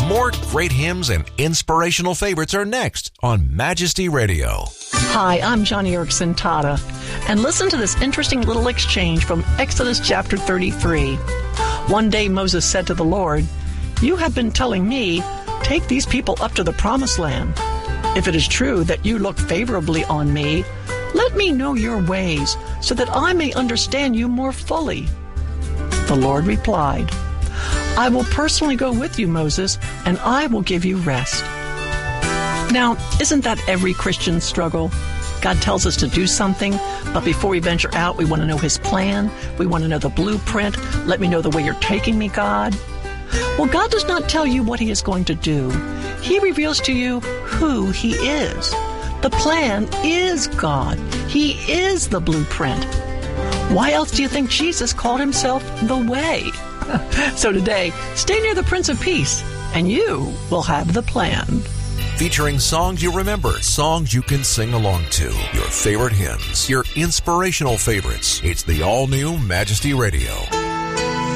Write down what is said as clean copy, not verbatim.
More great hymns and inspirational favorites are next on Majesty Radio. Hi, I'm Johnny Erickson Tata, and listen to this interesting little exchange from Exodus chapter 33. One day Moses said to the Lord, "You have been telling me, take these people up to the promised land. If it is true that you look favorably on me, let me know your ways so that I may understand you more fully." The Lord replied, "I will personally go with you, Moses, and I will give you rest." Now, isn't that every Christian's struggle? God tells us to do something, but before we venture out, we want to know His plan. We want to know the blueprint. Let me know the way you're taking me, God. Well, God does not tell you what He is going to do. He reveals to you who He is. The plan is God. He is the blueprint. Why else do you think Jesus called Himself the Way? So today, stay near the Prince of Peace, and you will have the plan. Featuring songs you remember, songs you can sing along to, your favorite hymns, your inspirational favorites. It's the all-new Majesty Radio.